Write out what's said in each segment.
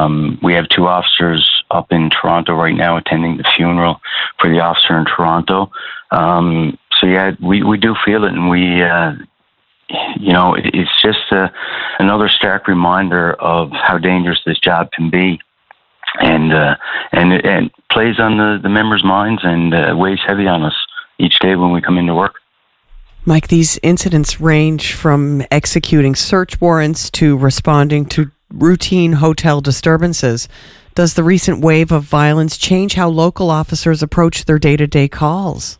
We have 2 officers up in Toronto right now attending the funeral for the officer in Toronto. So yeah, we do feel it, and we, it's just another stark reminder of how dangerous this job can be, and it plays on the members' minds and weighs heavy on us each day when we come into work. Mike, these incidents range from executing search warrants to responding to routine hotel disturbances. Does the recent wave of violence change how local officers approach their day-to-day calls?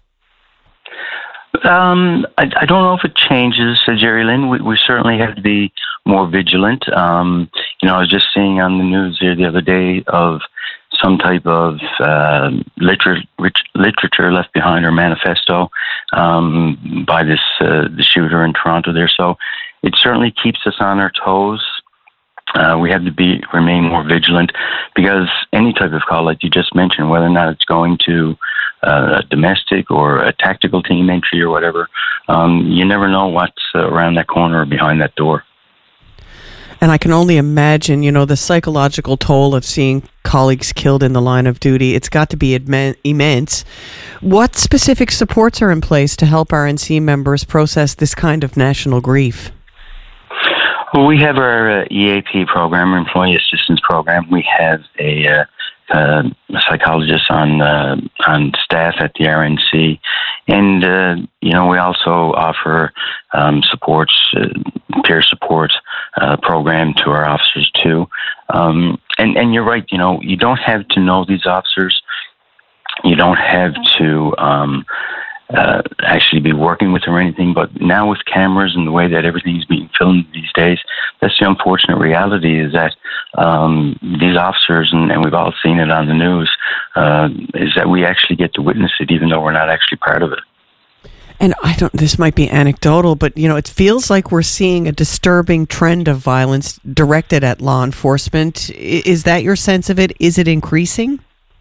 I don't know if it changes, Jerry Lynn. We certainly have to be more vigilant. I was just seeing on the news here the other day of some type of literature left behind, or manifesto, by the shooter in Toronto there. So it certainly keeps us on our toes. We have to remain more vigilant, because any type of call, like you just mentioned, whether or not it's going to a domestic or a tactical team entry or whatever, you never know what's around that corner or behind that door. And I can only imagine, the psychological toll of seeing colleagues killed in the line of duty. It's got to be immense. What specific supports are in place to help RNC members process this kind of national grief? Well, we have our EAP program, or Employee Assistance Program. We have a psychologist on staff at the RNC, and we also offer supports, peer support program to our officers too. And you're right. You don't have to know these officers. You don't have to actually be working with them or anything. But now with cameras and the way that everything's being filmed these days, that's the unfortunate reality, is that these officers, and we've all seen it on the news, is that we actually get to witness it even though we're not actually part of it. And this might be anecdotal, but, it feels like we're seeing a disturbing trend of violence directed at law enforcement. Is that your sense of it? Is it increasing?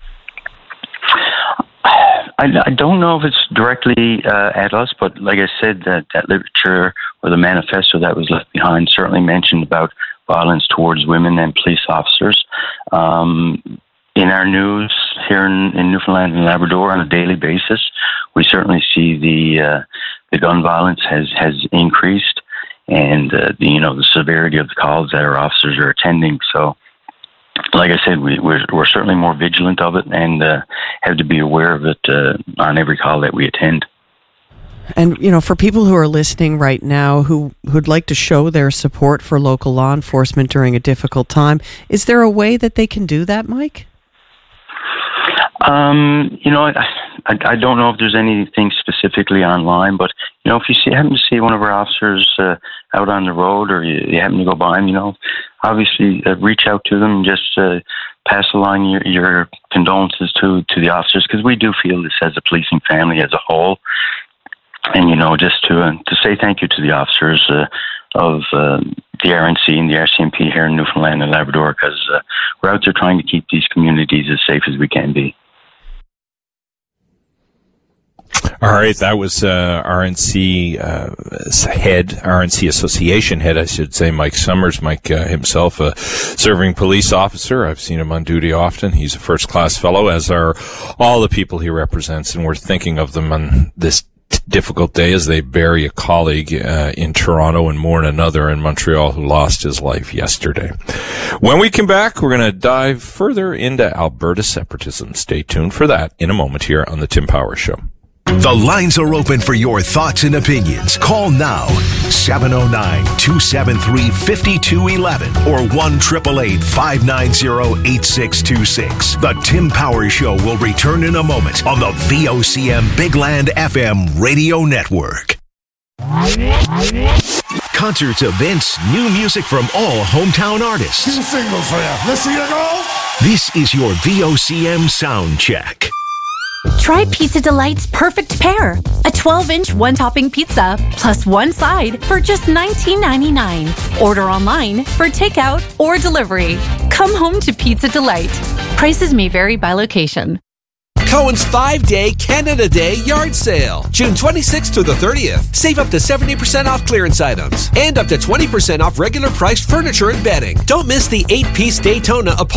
I don't know if it's directly at us, but like I said, that literature or the manifesto that was left behind certainly mentioned about violence towards women and police officers. In our news here in Newfoundland and Labrador on a daily basis, we certainly see the gun violence has increased, and the severity of the calls that our officers are attending. So, like I said, we're certainly more vigilant of it, and have to be aware of it on every call that we attend. And, for people who are listening right now who'd like to show their support for local law enforcement during a difficult time, is there a way that they can do that, Mike? I don't know if there's anything specifically online, but, if you happen to see one of our officers out on the road, or you happen to go by them, obviously reach out to them and just pass along your condolences to the officers, because we do feel this as a policing family as a whole. And, just to say thank you to the officers of the RNC and the RCMP here in Newfoundland and Labrador, because we're out there trying to keep these communities as safe as we can be. All right, that was RNC RNC Association head, I should say, Mike Summers. Mike himself, a serving police officer. I've seen him on duty often. He's a first-class fellow, as are all the people he represents, and we're thinking of them on this difficult day as they bury a colleague in Toronto and mourn another in Montreal who lost his life yesterday. When we come back, we're going to dive further into Alberta separatism. Stay tuned for that in a moment here on The Tim Powers Show. The lines are open for your thoughts and opinions. Call now, 709-273-5211 or 1-888-590-8626. The Tim Powers Show will return in a moment on the VOCM Big Land FM radio network. Concerts, events, new music from all hometown artists. 2 singles for you. Let's see you go. This is your VOCM sound check. Try Pizza Delight's perfect pair. A 12-inch one-topping pizza plus one side for just $19.99. Order online for takeout or delivery. Come home to Pizza Delight. Prices may vary by location. Cohen's 5-day Canada Day yard sale. June 26th to the 30th. Save up to 70% off clearance items and up to 20% off regular priced furniture and bedding. Don't miss the 8-piece Daytona